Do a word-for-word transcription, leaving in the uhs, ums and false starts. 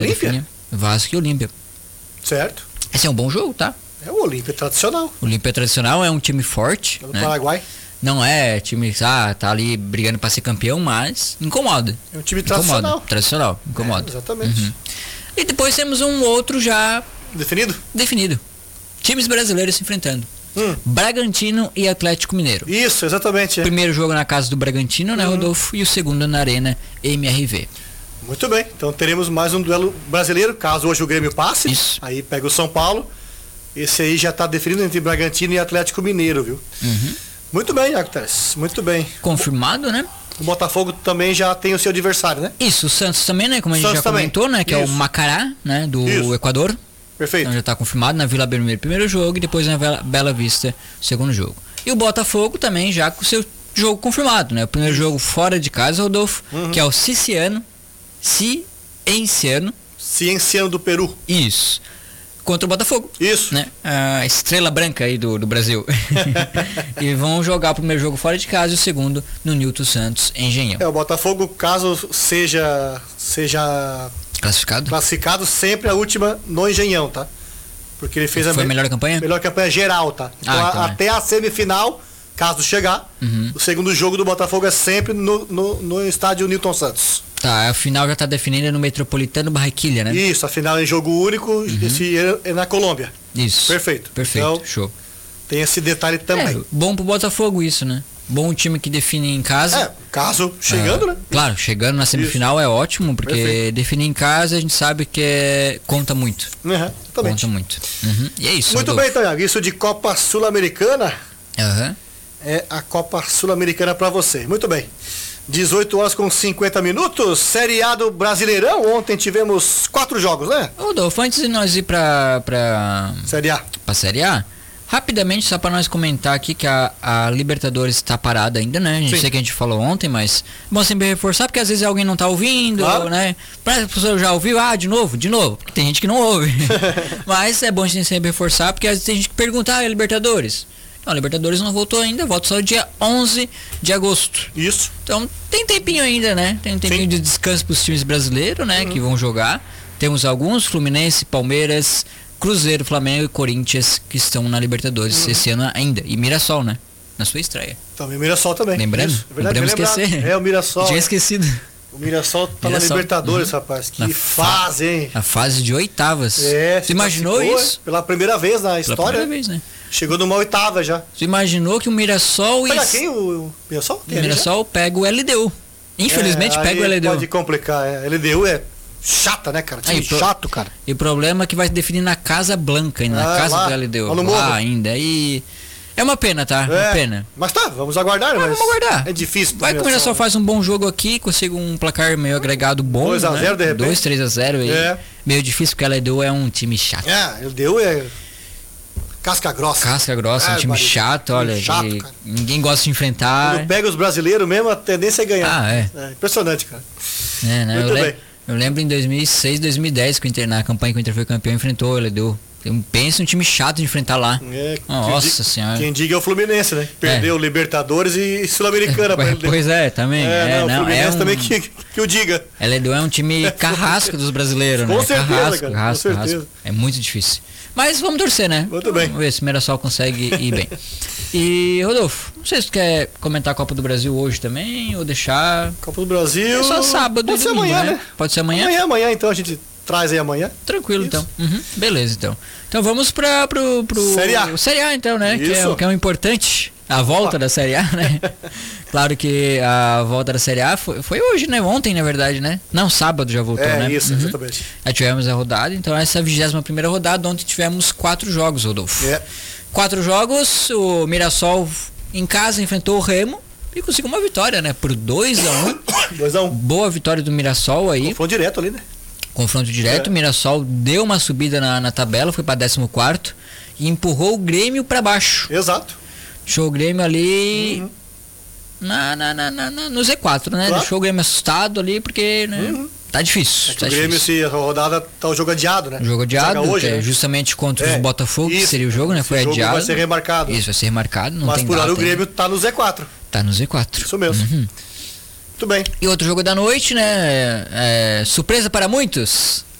Olímpia? Vasco e Olímpia. Certo. Esse é um bom jogo, tá? É o Olímpia tradicional. O Olímpia tradicional é um time forte. É do né? Paraguai. Não é time, ah, tá ali brigando pra ser campeão, mas incomoda. É um time tradicional. Incomoda. Tradicional, incomoda. É, exatamente. Uhum. E depois temos um outro já Definido? definido. Times brasileiros se enfrentando. Hum. Bragantino e Atlético Mineiro. Isso, exatamente. É. Primeiro jogo na casa do Bragantino, né, Uhum. Rodolfo? E o segundo na Arena M R V. Muito bem. Então teremos mais um duelo brasileiro, caso hoje o Grêmio passe. Isso. Aí pega o São Paulo. Esse aí já está definido entre Bragantino e Atlético Mineiro, viu? Uhum. Muito bem, Iago Teres. Muito bem. Confirmado, né? O Botafogo também já tem o seu adversário, né? Isso, o Santos também, né? Como a gente Santos já também. comentou, né? Que é o Isso. Macará, né? Do Isso. Equador. Perfeito. Então já está confirmado na Vila Belmiro primeiro jogo e depois na Bela- Bela Vista segundo jogo. E o Botafogo também já com o seu jogo confirmado, né? O primeiro jogo fora de casa, Rodolfo, Uhum. que é o Ciciano, Cienciano, Cienciano do Peru. isso, contra o Botafogo. Isso. Né? A estrela branca aí do, do Brasil. E vão jogar o primeiro jogo fora de casa e o segundo no Newton Santos, Engenhão. É, o Botafogo, caso seja, seja Classificado? classificado, sempre a última no Engenhão, tá? Porque ele fez a, Foi a me- melhor campanha? melhor campanha geral, tá? Então, Ah, a- então é. até a semifinal, caso chegar, Uhum. o segundo jogo do Botafogo é sempre no, no, no estádio Newton Santos. Tá, a final já tá definida no Metropolitano Barranquilla, né? Isso, a final é em jogo único, esse é- é na Colômbia. Isso. Perfeito. Perfeito, Então, show. tem esse detalhe também. É, bom pro Botafogo isso, né? Bom time que define em casa. É, caso chegando, Ah, né? Claro, chegando na semifinal é ótimo, porque Perfeito. definir em casa a gente sabe que é, conta muito. Uhum, exatamente. Conta muito. Uhum. E é isso. Muito Rodolfo. bem, então, Iago. Isso de Copa Sul-Americana Aham. é a Copa Sul-Americana para você. Muito bem. dezoito horas com cinquenta minutos. Série A do Brasileirão. Ontem tivemos quatro jogos, né? Rodolfo, antes de nós ir pra, pra, Série A. pra Série A, rapidamente, só para nós comentar aqui que a, a Libertadores está parada ainda, né? A gente Sim. sei que a gente falou ontem, mas bom sempre reforçar, porque às vezes alguém não tá ouvindo, Claro. né? Pra pessoa já ouviu, ah, de novo, de novo, porque tem gente que não ouve. Mas é bom a gente sempre reforçar, porque às vezes tem gente que pergunta, ah, é Libertadores? Não, a Libertadores não voltou ainda, volta só dia onze de agosto. Isso. Então tem tempinho ainda, né? Tem um tempinho Sim. de descanso para os times brasileiros, né? Que vão jogar. Temos alguns, Fluminense, Palmeiras, Cruzeiro, Flamengo e Corinthians que estão na Libertadores esse ano ainda. E Mirassol, né? Na sua estreia. Também o Mirassol também. Lembrando? Isso, é Não podemos bem lembrado. esquecer. É o Mirassol. Tinha esquecido. O Mirassol tá Mirassol. na Libertadores, Uhum. rapaz. Que Na fase, hein? A fase de oitavas. É, Você se imaginou classificou, isso? é, Pela primeira vez na Pela história. primeira vez, né? Chegou numa oitava já. Você imaginou que o Mirassol e Pega quem o, o Mirassol? o Tem ali já? Mirassol pega o L D U. Infelizmente É, pega o aí L D U. Pode complicar. É. L D U é chata, né, cara? Time Aí, pro- chato, cara. E o problema é que vai definir na Casa Blanca, ainda, na Ah, casa lá, do L D U. lá no Lá morro. ainda. E é uma pena, tá? Uma É, pena. Mas tá, vamos aguardar, mas vamos aguardar. é difícil. pro Vai que o Mirassol né? faz um bom jogo aqui, consiga um placar meio agregado bom. dois a zero de repente. dois, três a zero aí. É. Meio difícil porque o L D U é um time chato. É, L D U é casca grossa. Casca grossa, um É, time barulho. chato, olha. Time chato, que cara. ninguém gosta de enfrentar. Quando pega os brasileiros mesmo, a tendência é ganhar. Ah, é. É impressionante, cara. É, né? Muito eu, lem- bem. eu lembro em dois mil e seis, dois mil e dez, que o Inter, na campanha que o Inter foi campeão, enfrentou o L D U. Tem- Pensa um time chato de enfrentar lá. É, Nossa quem di- senhora. Quem diga é o Fluminense, né? Perdeu Libertadores e Sul-Americana pra L D U. Pois é, também. É, É, não, o não, Fluminense é um... também que, que o diga. L D U é um time carrasco dos brasileiros, Com né? certeza, carrasco, cara, com carrasco, certeza. carrasco. É muito difícil. Mas vamos torcer, né? Muito bem. Vamos ver se o Mirassol consegue ir bem. E, Rodolfo, não sei se tu quer comentar a Copa do Brasil hoje também, ou deixar... Copa do Brasil. É só sábado Pode e ser domingo, amanhã, né? né? Pode ser amanhã? Amanhã, amanhã, então a gente traz aí amanhã. Tranquilo, Isso. então. Uhum, beleza, então. Então vamos para pro, pro Série A. Série A, então, né? Que é, Isso. o- que é o importante. A volta da Série A, né? Claro que a volta da Série A foi, foi hoje, né? Ontem, na verdade, né? Não, sábado já voltou, É, né? isso, Uhum. exatamente. Aí tivemos a rodada, então essa é a vigésima primeira rodada, onde tivemos quatro jogos, Rodolfo. É. Quatro jogos, o Mirassol em casa enfrentou o Remo e conseguiu uma vitória, né? Por dois a um. dois a um. Boa vitória do Mirassol aí. Confronto direto ali, né? Confronto direto, É. o Mirassol deu uma subida na, na tabela, foi para décimo quarto e empurrou o Grêmio para baixo. Exato. Deixou o Grêmio ali Uhum. na, na, na, na- na- no Z quatro, né? Claro. Deixou o Grêmio assustado ali porque né, Uhum. tá difícil. É que tá o Grêmio, difícil. se a rodada tá o jogo adiado, né? O jogo adiado, Joga hoje, que é né? justamente contra É, os Botafogo, que isso. seria o jogo, né? Esse Foi jogo adiado. vai ser remarcado. Isso, vai ser remarcado, não Mas tem por hora data o Grêmio ainda. tá no Z quatro. Tá no Z quatro. Isso mesmo. Uhum. Muito bem. E outro jogo da noite, né? É, surpresa para muitos.